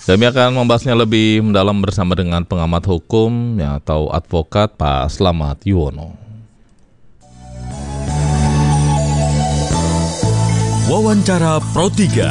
Kami akan membahasnya lebih mendalam bersama dengan pengamat hukum atau advokat Pak Slamet Yuwono. Wawancara Pro 3.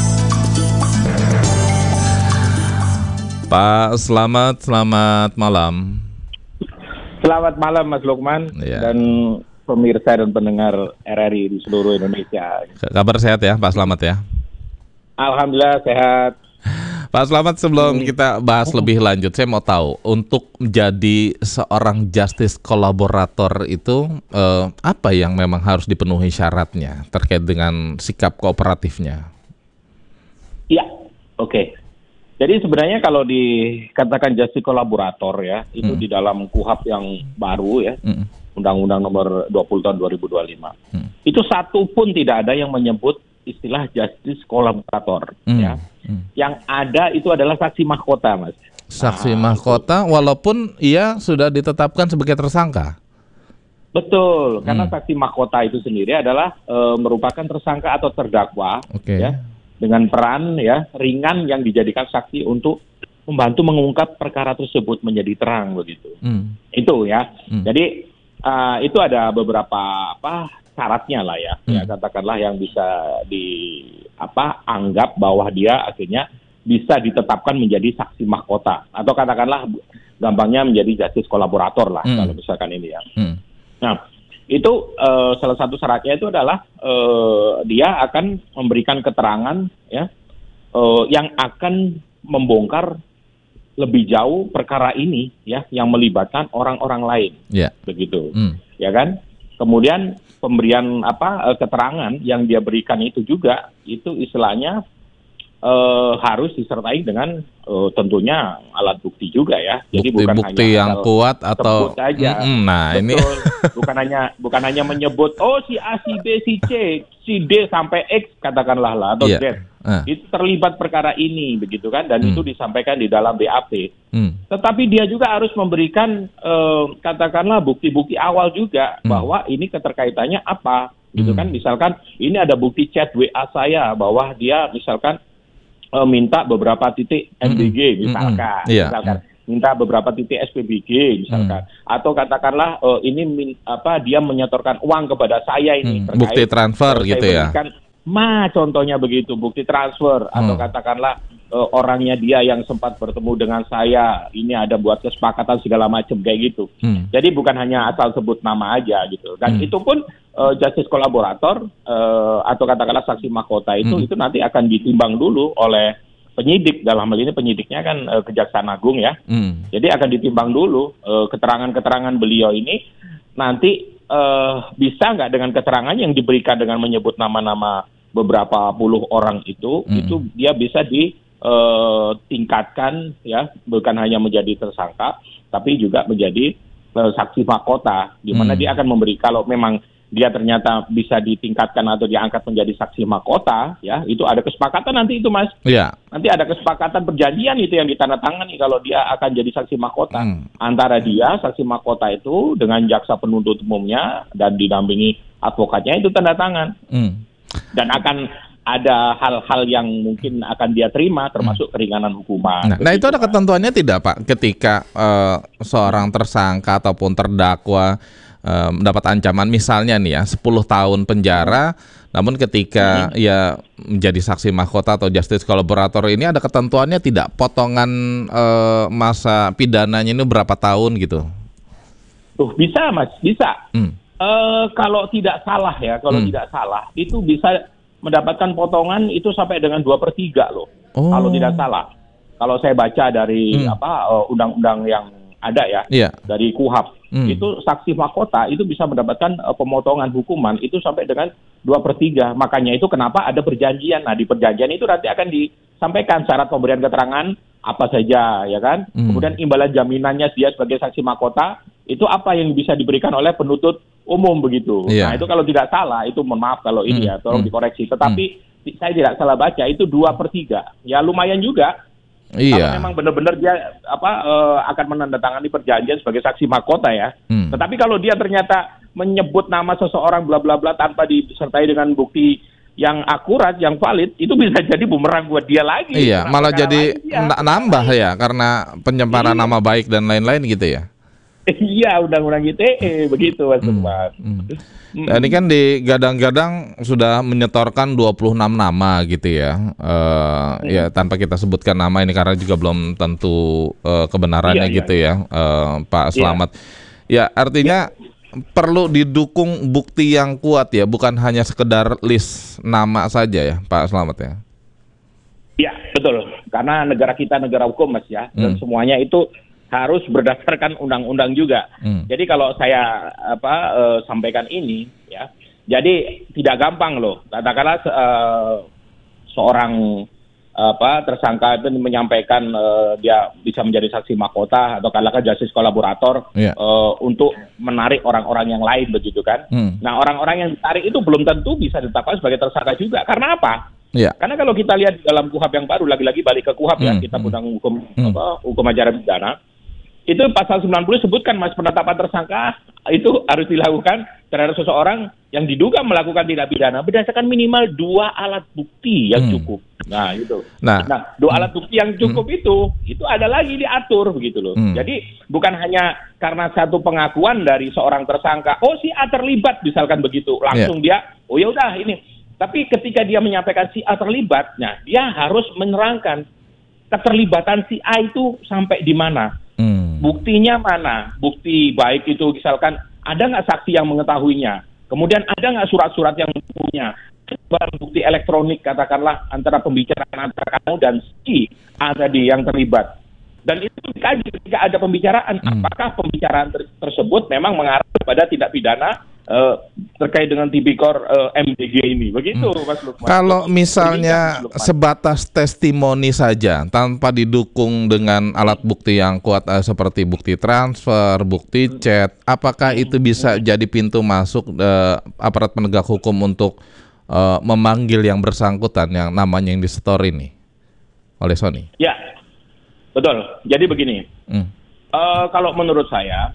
Pak Slamet, selamat malam. Selamat malam Mas Lukman dan pemirsa dan pendengar RRI di seluruh Indonesia. Kabar sehat ya Pak Slamet ya? Alhamdulillah sehat. Pak Slamet, sebelum kita bahas lebih lanjut, saya mau tahu untuk menjadi seorang justice kolaborator itu apa yang memang harus dipenuhi syaratnya terkait dengan sikap kooperatifnya? Ya, oke. Jadi sebenarnya kalau dikatakan justice kolaborator ya, itu di dalam KUHP yang baru ya, Undang-Undang Nomor 20 tahun 2025. Itu satu pun tidak ada yang menyebut istilah justice kolaborator ya. Yang ada itu adalah saksi mahkota, Mas. Saksi mahkota walaupun ia sudah ditetapkan sebagai tersangka. Betul, karena saksi mahkota itu sendiri adalah merupakan tersangka atau terdakwa ya, dengan peran ya ringan yang dijadikan saksi untuk membantu mengungkap perkara tersebut menjadi terang begitu. Itu ya. Jadi itu ada beberapa syaratnya lah ya, ya katakanlah yang bisa anggap bahwa dia akhirnya bisa ditetapkan menjadi saksi mahkota atau katakanlah gampangnya menjadi justice kolaborator lah kalau misalkan ini ya. Nah itu salah satu syaratnya itu adalah dia akan memberikan keterangan ya yang akan membongkar lebih jauh perkara ini ya yang melibatkan orang-orang lain, begitu, ya kan? Kemudian pemberian keterangan yang dia berikan itu juga itu istilahnya harus disertai dengan tentunya alat bukti juga ya. Jadi bukan bukti hanya yang kuat atau aja. Nah betul. Ini bukan hanya menyebut si A, si B, si C, si D sampai X katakanlah lah atau Z. Itu terlibat perkara ini begitu kan, dan itu disampaikan di dalam BAP. Tetapi dia juga harus memberikan katakanlah bukti-bukti awal juga bahwa ini keterkaitannya apa gitu kan. Misalkan ini ada bukti chat WA saya bahwa dia misalkan minta beberapa titik MBG misalkan, minta beberapa titik SPBG misalkan, atau katakanlah ini dia menyetorkan uang kepada saya ini terkait bukti transfer gitu ya. Contohnya begitu, bukti transfer atau katakanlah orangnya dia yang sempat bertemu dengan saya, ini ada buat kesepakatan segala macam kayak gitu. Jadi bukan hanya asal sebut nama aja gitu. Dan itu pun justice kolaborator atau katakanlah saksi mahkota itu nanti akan ditimbang dulu oleh penyidik. Dalam hal ini penyidiknya kan Kejaksaan Agung ya. Jadi akan ditimbang dulu keterangan-keterangan beliau ini nanti bisa nggak dengan keterangan yang diberikan dengan menyebut nama-nama beberapa puluh orang itu dia bisa ditingkatkan ya, bukan hanya menjadi tersangka tapi juga menjadi saksi mahkota, di mana dia akan memberi, kalau memang dia ternyata bisa ditingkatkan atau diangkat menjadi saksi mahkota ya, itu ada kesepakatan nanti itu Mas. Nanti ada kesepakatan perjanjian itu yang ditandatangani kalau dia akan jadi saksi mahkota antara dia saksi mahkota itu dengan jaksa penuntut umumnya dan didampingi advokatnya, itu tanda tangan. Dan akan ada hal-hal yang mungkin akan dia terima termasuk keringanan hukuman. Nah itu ada ketentuannya tidak Pak ketika seorang tersangka ataupun terdakwa mendapat ancaman misalnya nih ya 10 tahun penjara, namun ketika ia menjadi saksi mahkota atau justice kolaborator ini ada ketentuannya tidak, potongan masa pidananya ini berapa tahun gitu? Bisa Mas, bisa. Kalau tidak salah ya, tidak salah itu bisa mendapatkan potongan itu sampai dengan 2/3 loh. Kalau tidak salah. Kalau saya baca dari undang-undang yang ada ya, dari KUHP. Itu saksi mahkota itu bisa mendapatkan pemotongan hukuman itu sampai dengan 2/3. Makanya itu kenapa ada perjanjian. Nah di perjanjian itu nanti akan disampaikan syarat pemberian keterangan apa saja ya kan. Kemudian imbalan jaminannya dia sebagai saksi mahkota itu apa yang bisa diberikan oleh penuntut umum begitu. Nah itu kalau tidak salah, itu mohon maaf kalau ini ya, tolong dikoreksi. Tetapi saya tidak salah baca itu 2/3. Ya lumayan juga. Kalau memang benar-benar dia akan menandatangani perjanjian sebagai saksi mahkota ya. Tetapi kalau dia ternyata menyebut nama seseorang bla bla bla tanpa disertai dengan bukti yang akurat, yang valid, itu bisa jadi bumerang buat dia lagi. Iya, malah jadi nambah ya karena pencemaran nama baik dan lain-lain gitu ya. Iya, undang-undang ITE begitu Mas Lukman. Nah, ini kan digadang-gadang sudah menyetorkan 26 nama gitu ya. Ya tanpa kita sebutkan nama ini karena juga belum tentu kebenarannya gitu ya, Pak Slamet. Ya, artinya perlu didukung bukti yang kuat ya, bukan hanya sekedar list nama saja ya, Pak Slamet ya. Ya, betul. Karena negara kita negara hukum, Mas ya, dan semuanya itu harus berdasarkan undang-undang juga. Jadi kalau saya sampaikan ini ya, jadi tidak gampang loh. Katakanlah seorang tersangka itu menyampaikan dia bisa menjadi saksi mahkota atau katakanlah justice kolaborator untuk menarik orang-orang yang lain begitu kan. Nah, orang-orang yang ditarik itu belum tentu bisa ditetapkan sebagai tersangka juga. Karena apa? Karena kalau kita lihat di dalam KUHP yang baru, lagi-lagi balik ke KUHP ya, kita undang hukum acara pidana. Itu pasal 90 sebutkan, Mas, penetapan tersangka itu harus dilakukan terhadap seseorang yang diduga melakukan tindak pidana berdasarkan minimal 2 alat bukti yang cukup. Nah, itu. Nah 2 alat bukti yang cukup itu ada lagi diatur begitu loh. Jadi bukan hanya karena satu pengakuan dari seorang tersangka, oh si A terlibat misalkan begitu, langsung dia, oh ya udah ini. Tapi ketika dia menyampaikan si A terlibat, nah dia harus menerangkan keterlibatan si A itu sampai di mana. Buktinya mana? Bukti baik itu misalkan ada nggak saksi yang mengetahuinya? Kemudian ada nggak surat-surat yang punya? Barang bukti elektronik katakanlah antara pembicaraan antara kamu dan si A tadi yang terlibat. Dan itu dikaji ketika ada pembicaraan, apakah pembicaraan tersebut memang mengarah kepada tindak pidana terkait dengan tipikor MDG ini, begitu Mas Lukman. Kalau misalnya sebatas testimoni saja tanpa didukung dengan alat bukti yang kuat seperti bukti transfer, bukti chat, apakah itu bisa jadi pintu masuk aparat penegak hukum untuk memanggil yang bersangkutan yang namanya yang disetor ini oleh Sony? Ya, betul. Jadi begini, kalau menurut saya,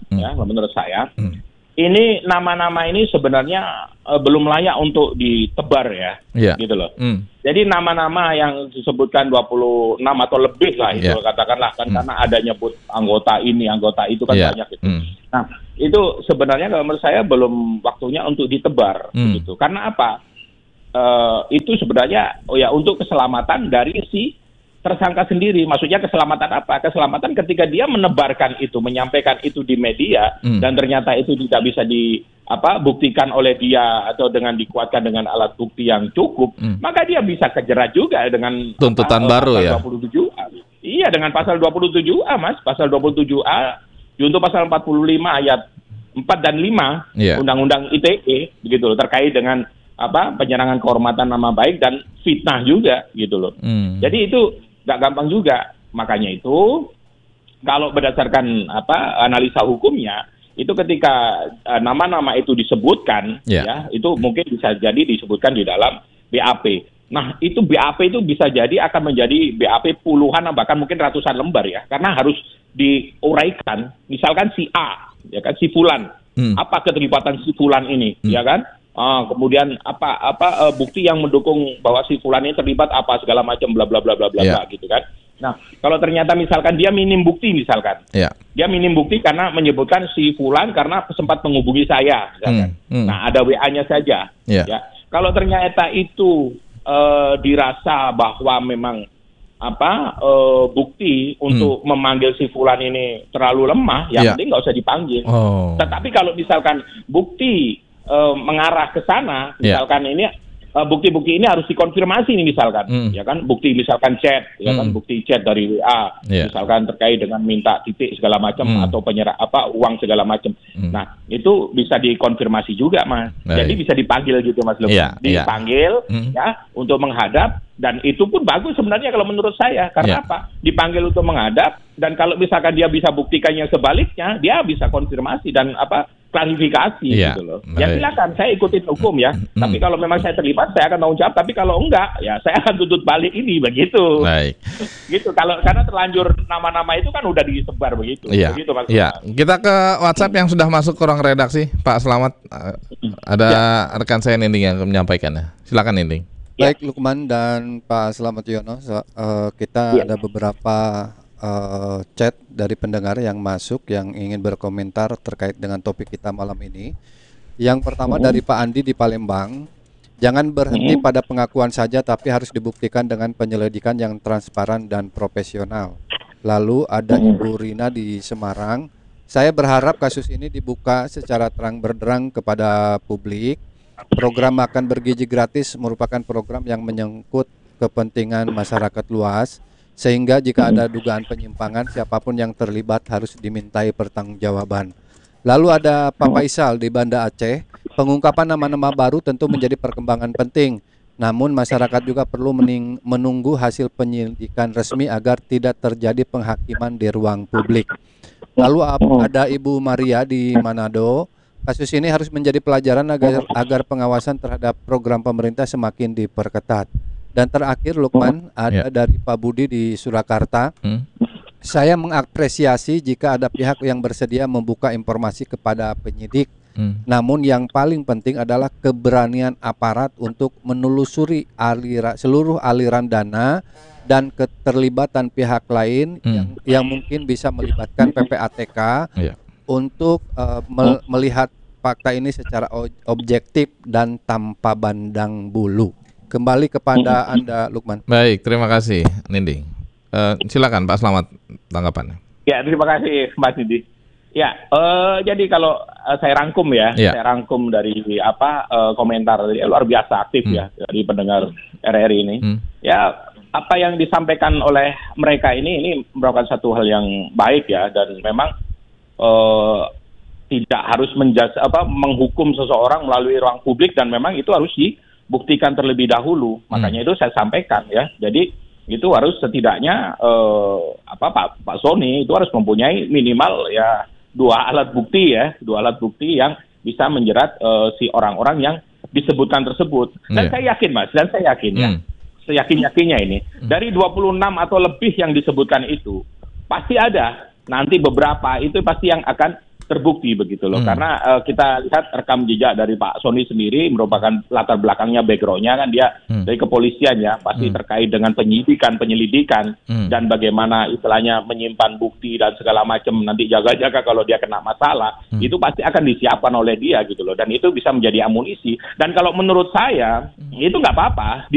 ini nama-nama ini sebenarnya belum layak untuk ditebar ya, gitu loh. Jadi nama-nama yang disebutkan 26 atau lebih lah itu katakanlah kan karena ada nyebut anggota ini, anggota itu kan banyak itu. Nah, itu sebenarnya kalau menurut saya belum waktunya untuk ditebar gitu. Karena apa? Itu sebenarnya untuk keselamatan dari si tersangka sendiri. Maksudnya keselamatan apa? Keselamatan ketika dia menebarkan itu, menyampaikan itu di media dan ternyata itu tidak bisa buktikan oleh dia atau dengan dikuatkan dengan alat bukti yang cukup, maka dia bisa kejerat juga dengan tuntutan baru ya. 27A. Iya, dengan pasal 27A, Mas. Pasal 27A junto pasal 45 ayat 4 dan 5 Undang-Undang ITE begitu loh, terkait dengan penyerangan kehormatan nama baik dan fitnah juga gitu loh. Jadi itu nggak gampang juga. Makanya itu kalau berdasarkan analisa hukumnya itu ketika nama-nama itu disebutkan ya itu mungkin bisa jadi disebutkan di dalam BAP. Nah itu BAP itu bisa jadi akan menjadi BAP puluhan bahkan mungkin ratusan lembar ya, karena harus diuraikan. Misalkan si A ya kan, si Fulan apa keterlibatan si Fulan ini ya kan. Kemudian bukti yang mendukung bahwa si Fulan ini terlibat apa segala macam bla bla bla bla bla gitu kan. Nah, kalau ternyata misalkan dia minim bukti misalkan. Dia minim bukti karena menyebutkan si Fulan karena sempat menghubungi saya misalkan. Nah, ada WA-nya saja ya. Kalau ternyata itu dirasa bahwa memang bukti untuk memanggil si Fulan ini terlalu lemah, ya penting nggak usah dipanggil. Tetapi kalau misalkan bukti mengarah ke sana, misalkan ini bukti-bukti ini harus dikonfirmasi nih misalkan, ya kan, bukti misalkan chat, ya kan, bukti chat dari WA, misalkan terkait dengan minta titik segala macam atau uang segala macam. Nah itu bisa dikonfirmasi juga, Mas. Jadi bisa dipanggil gitu, Mas Lukman. Dipanggil ya untuk menghadap, dan itu pun bagus sebenarnya kalau menurut saya. Karena apa? Dipanggil untuk menghadap, dan kalau misalkan dia bisa buktikannya sebaliknya, dia bisa konfirmasi dan klarifikasi gitu loh. Ya silakan, saya ikutin hukum ya. Tapi kalau memang saya terlibat, saya akan tanggung jawab. Tapi kalau enggak, ya saya akan tuntut balik ini begitu. Gitu. Karena terlanjur nama-nama itu kan udah disebar begitu. Begitu Mas. Kita ke WhatsApp yang sudah masuk ke ruang redaksi, Pak Slamet. Ada rekan saya Ninding yang menyampaikannya. Silakan Ninding. Baik Lukman dan Pak Slamet Yono, kita ada beberapa chat dari pendengar yang masuk yang ingin berkomentar terkait dengan topik kita malam ini. Yang pertama dari Pak Andi di Palembang, jangan berhenti pada pengakuan saja tapi harus dibuktikan dengan penyelidikan yang transparan dan profesional. Lalu ada Ibu Rina di Semarang, saya berharap kasus ini dibuka secara terang benderang kepada publik. Program makan bergizi gratis merupakan program yang menyangkut kepentingan masyarakat luas, sehingga jika ada dugaan penyimpangan, siapapun yang terlibat harus dimintai pertanggungjawaban. Lalu ada Pak Faisal di Banda Aceh, pengungkapan nama-nama baru tentu menjadi perkembangan penting. Namun masyarakat juga perlu menunggu hasil penyelidikan resmi agar tidak terjadi penghakiman di ruang publik. Lalu ada Ibu Maria di Manado, kasus ini harus menjadi pelajaran agar pengawasan terhadap program pemerintah semakin diperketat. Dan terakhir Lukman, ada dari Pak Budi di Surakarta. Saya mengapresiasi jika ada pihak yang bersedia membuka informasi kepada penyidik. Namun yang paling penting adalah keberanian aparat untuk menelusuri seluruh aliran dana dan keterlibatan pihak lain yang mungkin bisa melibatkan PPATK untuk melihat fakta ini secara objektif dan tanpa pandang bulu. Kembali kepada Anda, Lukman. Baik, terima kasih, Ninding. Silakan Pak Slamet tanggapannya. Ya, terima kasih Mas Nindi. Ya, jadi kalau saya rangkum saya rangkum dari komentar luar biasa aktif ya dari pendengar RRI ini. Ya, apa yang disampaikan oleh mereka ini merupakan satu hal yang baik ya, dan memang tidak harus menghukum seseorang melalui ruang publik, dan memang itu harus dibuktikan terlebih dahulu. Makanya itu saya sampaikan ya. Jadi itu harus setidaknya Pak Sony itu harus mempunyai minimal ya dua alat bukti yang bisa menjerat si orang-orang yang disebutkan tersebut. Dan saya yakin Mas, seyakin-yakinnya ini dari 26 atau lebih yang disebutkan itu pasti ada nanti beberapa itu pasti yang akan terbukti begitu loh. Karena kita lihat rekam jejak dari Pak Sony sendiri merupakan latar belakangnya, background-nya kan dia dari kepolisian ya, pasti terkait dengan penyelidikan dan bagaimana istilahnya menyimpan bukti dan segala macam, nanti jaga-jaga kalau dia kena masalah itu pasti akan disiapkan oleh dia gitu loh, dan itu bisa menjadi amunisi. Dan kalau menurut saya itu nggak apa-apa